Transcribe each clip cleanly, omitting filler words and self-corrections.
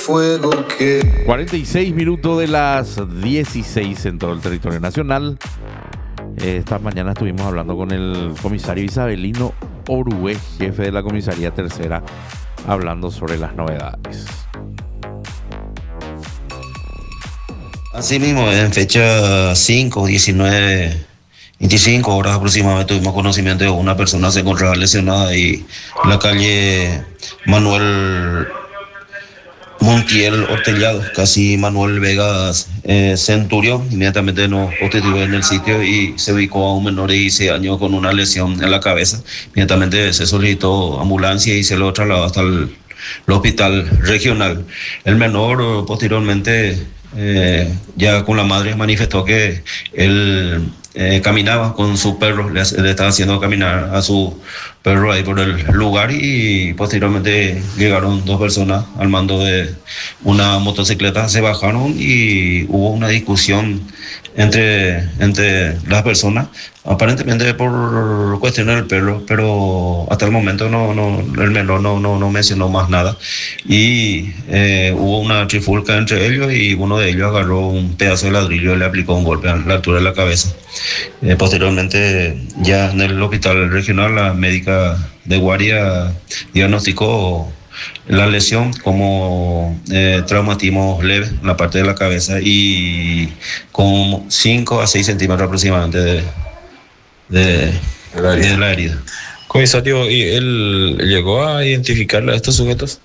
fuego que... 46 minutos de las 16 en todo el territorio nacional. Esta mañana estuvimos hablando con el comisario Isabelino Orué, jefe de la comisaría tercera, hablando sobre las novedades. Así mismo, en fecha 5, 19, 25 horas aproximadamente tuvimos conocimiento de una persona que se encontraba lesionada ahí en la calle Manuel Montiel Hortellado, casi Manuel Vegas Centurión. Inmediatamente nos constituyó en el sitio y se ubicó a un menor de 16 años con una lesión en la cabeza. Inmediatamente se solicitó ambulancia y se lo trasladó hasta el hospital regional. El menor posteriormente, ya con la madre, manifestó que él caminaba con su perro, le estaba haciendo caminar a su perro ahí por el lugar, y posteriormente llegaron dos personas al mando de una motocicleta, se bajaron y hubo una discusión entre las personas, aparentemente por cuestiones del perro, pero hasta el momento el menor no mencionó más nada, y hubo una trifulca entre ellos y uno de ellos agarró un pedazo de ladrillo y le aplicó un golpe a la altura de la cabeza. Posteriormente, ya en el hospital regional, la médica de guardia diagnosticó la lesión como traumatismo leve en la parte de la cabeza y con 5 a 6 centímetros aproximadamente de la herida. Comisario, ¿y él llegó a identificar a estos sujetos?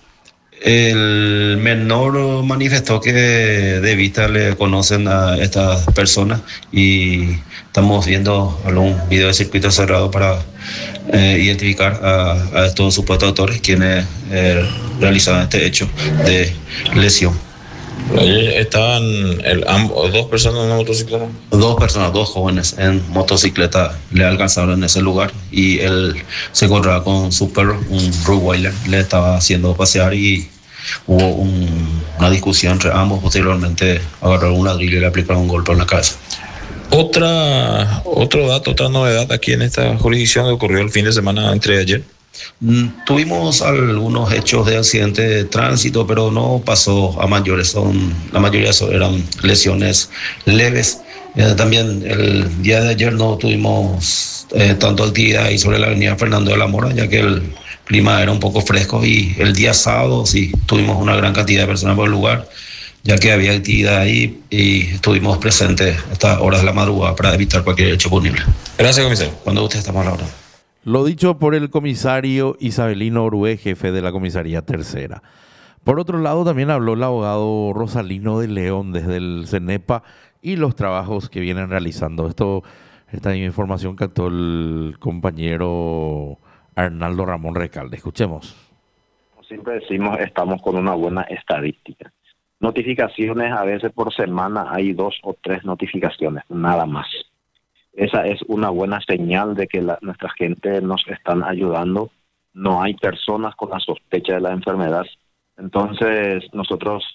El menor manifestó que de vista le conocen a estas personas y estamos viendo algún video de circuito cerrado para identificar a estos supuestos autores quienes realizaron este hecho de lesión. Allí estaban dos personas en una motocicleta. Dos personas, dos jóvenes en motocicleta le alcanzaron en ese lugar y él se encontraba con su perro, un Rottweiler, le estaba haciendo pasear y hubo una discusión entre ambos. Posteriormente agarraron un ladrillo y le aplicaron un golpe en la cabeza. Otro dato, otra novedad aquí en esta jurisdicción que ocurrió el fin de semana entre ayer. Tuvimos algunos hechos de accidente de tránsito, pero no pasó a mayores. La mayoría eran lesiones leves. También el día de ayer no tuvimos tanto actividad ahí sobre la avenida Fernando de la Mora, ya que el clima era un poco fresco, y el día sábado sí tuvimos una gran cantidad de personas por el lugar, ya que había actividad ahí y estuvimos presentes a estas horas de la madrugada para evitar cualquier hecho punible. Gracias, comisario. Cuando usted está mal ahora. Lo dicho por el comisario Isabelino Orué, jefe de la comisaría tercera. Por otro lado, también habló el abogado Rosalino de León desde el CENEPA y los trabajos que vienen realizando. Esta información captó el compañero Arnaldo Ramón Recalde. Escuchemos. Siempre decimos, estamos con una buena estadística. Notificaciones, a veces por semana hay 2 o 3 notificaciones, nada más. Esa es una buena señal de que nuestra gente nos están ayudando. No hay personas con la sospecha de la enfermedad. Entonces, nosotros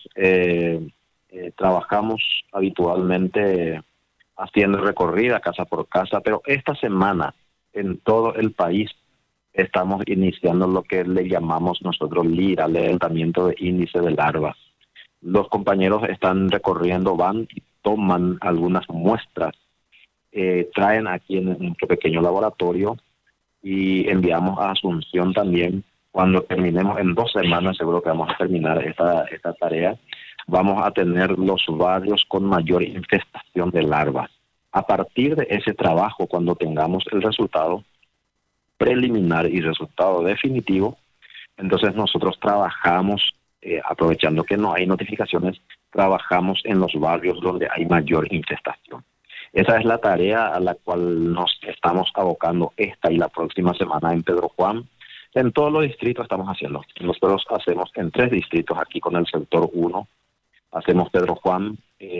trabajamos habitualmente haciendo recorrida casa por casa, pero esta semana en todo el país estamos iniciando lo que le llamamos nosotros LIRA, levantamiento de índice de larvas. Los compañeros están recorriendo, van y toman algunas muestras, traen aquí en nuestro pequeño laboratorio y enviamos a Asunción también. Cuando terminemos en 2 semanas, seguro que vamos a terminar esta tarea, vamos a tener los barrios con mayor infestación de larvas. A partir de ese trabajo, cuando tengamos el resultado preliminar y resultado definitivo, entonces nosotros trabajamos, aprovechando que no hay notificaciones, trabajamos en los barrios donde hay mayor infestación. Esa es la tarea a la cual nos estamos abocando esta y la próxima semana en Pedro Juan. En todos los distritos estamos haciendo. Nosotros hacemos en 3 distritos aquí con el sector 1. Hacemos Pedro Juan,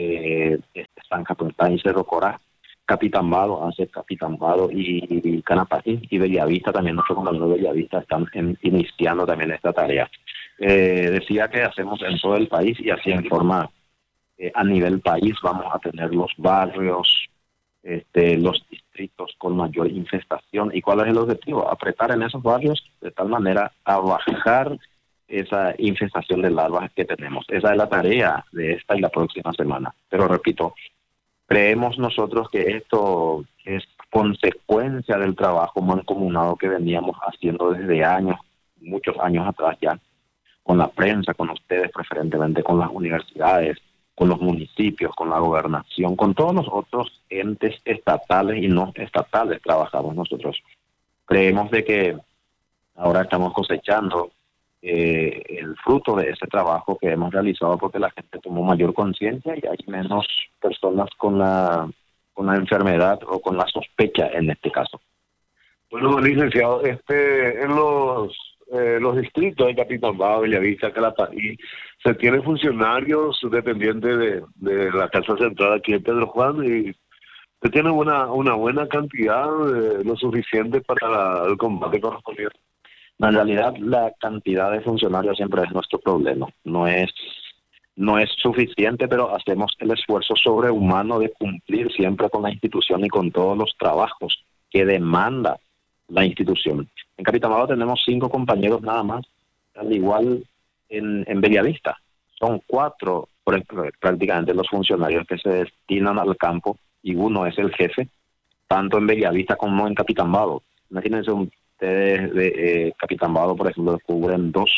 San Capitán y Cerro Corá. Capitambado hace Capitambado y Canapatí, y Bellavista también. Nuestros compañeros de Bellavista están iniciando también esta tarea. Decía que hacemos en todo el país, y así en forma a nivel país vamos a tener los barrios, los distritos con mayor infestación. ¿Y cuál es el objetivo? Apretar en esos barrios de tal manera a bajar esa infestación de larvas que tenemos. Esa es la tarea de esta y la próxima semana. Pero repito, creemos nosotros que esto es consecuencia del trabajo mancomunado que veníamos haciendo desde años, muchos años atrás ya, con la prensa, con ustedes preferentemente, con las universidades, con los municipios, con la gobernación, con todos los otros entes estatales y no estatales trabajamos nosotros. Creemos de que ahora estamos cosechando el fruto de ese trabajo que hemos realizado porque la gente tomó mayor conciencia y hay menos personas con la enfermedad o con la sospecha en este caso. Bueno, licenciado, en los distritos de Capitambao, Bellavista, Calataí, se tienen funcionarios dependientes de la Casa Central aquí en Pedro Juan y se tiene una buena cantidad, lo suficiente para el combate correspondiente. En realidad, la cantidad de funcionarios siempre es nuestro problema. No es suficiente, pero hacemos el esfuerzo sobrehumano de cumplir siempre con la institución y con todos los trabajos que demanda la institución. En Capitambao tenemos 5 compañeros nada más, al igual en Bellavista. Son 4 prácticamente los funcionarios que se destinan al campo y uno es el jefe, tanto en Bellavista como en Capitambao. Imagínense ustedes, de Capitambao, por ejemplo, cubren 2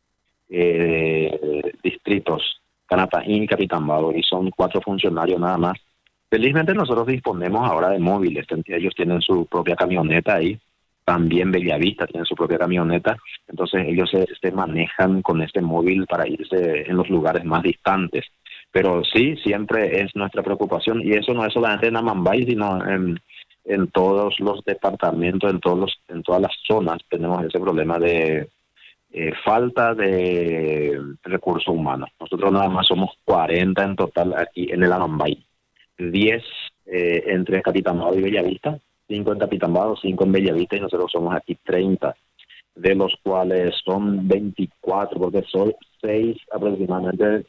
distritos, Canataín y Capitambao, y son 4 funcionarios nada más. Felizmente nosotros disponemos ahora de móviles, ellos tienen su propia camioneta ahí, también Bellavista tiene su propia camioneta, entonces ellos se manejan con este móvil para irse en los lugares más distantes. Pero sí, siempre es nuestra preocupación, y eso no es solamente en Amambay, sino en todos los departamentos, en todas las zonas tenemos ese problema de falta de recursos humanos. Nosotros nada más somos 40 en total aquí en el Amambay, 10 entre Capitambao y Bellavista, 5 en Capitambao, 5 en Bellavista, y nosotros somos aquí 30, de los cuales son 24, porque son 6 aproximadamente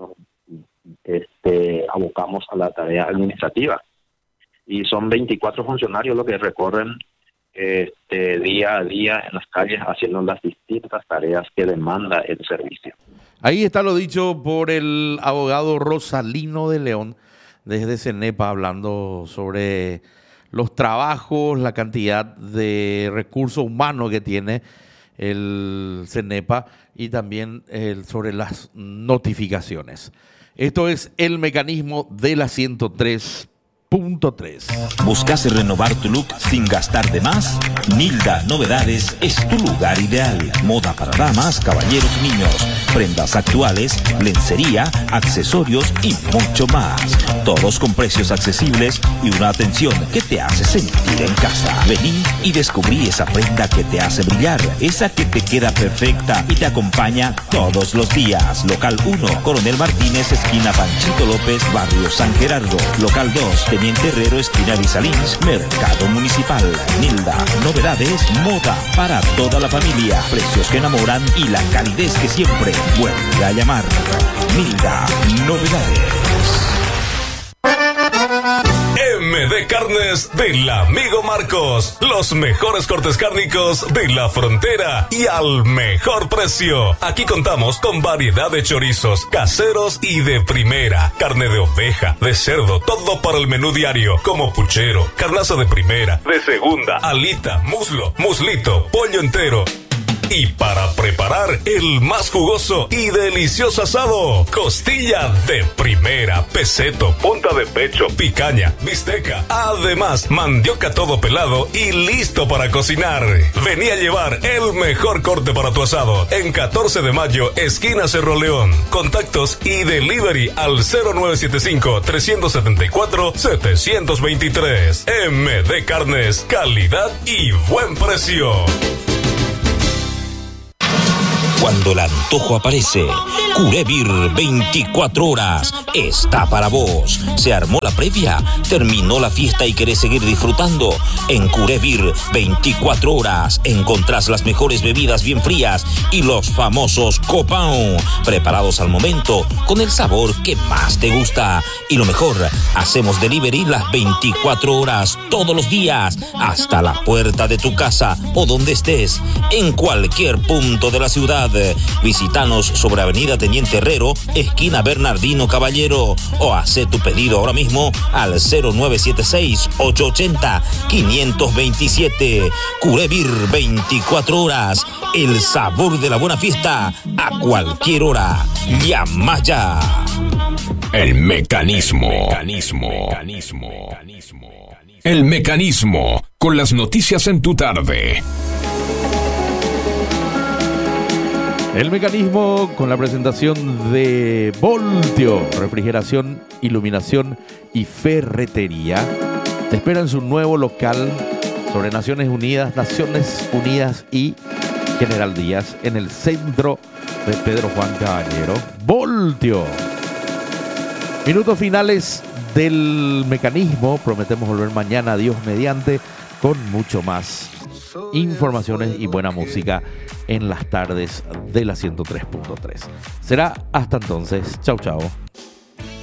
abocamos a la tarea administrativa. Y son 24 funcionarios los que recorren día a día en las calles haciendo las distintas tareas que demanda el servicio. Ahí está lo dicho por el abogado Rosalino de León desde CENEPA, hablando sobre los trabajos, la cantidad de recursos humanos que tiene el CENEPA y también sobre las notificaciones. Esto es el mecanismo de la 103.3. ¿Buscas renovar tu look sin gastar de más? Nilda Novedades es tu lugar ideal. Moda para damas, caballeros y niños. Prendas actuales, lencería, accesorios y mucho más. Todos con precios accesibles y una atención que te hace sentir en casa. Vení y descubrí esa prenda que te hace brillar. Esa que te queda perfecta y te acompaña todos los días. Local 1, Coronel Martínez, esquina Panchito López, barrio San Gerardo. Local 2, Teniente Herrero, esquina Visalins, Mercado Municipal. Nilda Novedades, moda para toda la familia. Precios que enamoran y la calidez que siempre vuelve a llamar. Nilda Novedades. MD Carnes del amigo Marcos. Los mejores cortes cárnicos de la frontera y al mejor precio. Aquí contamos con variedad de chorizos caseros y de primera. Carne de oveja, de cerdo, todo para el menú diario. Como puchero, carnaza de primera, de segunda, alita, muslo, muslito, pollo entero. Y para preparar el más jugoso y delicioso asado, costilla de primera, peseto, punta de pecho, picaña, bisteca, además mandioca todo pelado y listo para cocinar. Vení a llevar el mejor corte para tu asado en 14 de mayo, esquina Cerro León. Contactos y delivery al 0975-374-723. MD Carnes, calidad y buen precio. Cuando el antojo aparece, Curevir 24 horas está para vos. Se armó la previa, terminó la fiesta y querés seguir disfrutando. En Curevir 24 horas encontrás las mejores bebidas bien frías y los famosos copão, preparados al momento con el sabor que más te gusta. Y lo mejor, hacemos delivery las 24 horas todos los días hasta la puerta de tu casa o donde estés, en cualquier punto de la ciudad. Visítanos sobre Avenida Teniente Herrero, esquina Bernardino Caballero, o haz tu pedido ahora mismo al 0976-880-527. Curevir 24 horas. El sabor de la buena fiesta a cualquier hora. Llama ya. El mecanismo. El mecanismo, con las noticias en tu tarde. El mecanismo con la presentación de Voltio, refrigeración, iluminación y ferretería. Te espera en su nuevo local sobre Naciones Unidas y General Díaz, en el centro de Pedro Juan Caballero. Voltio. Minutos finales del mecanismo. Prometemos volver mañana, Dios mediante, con mucho más informaciones y buena música en las tardes de la 103.3. Será hasta entonces. Chau, chau.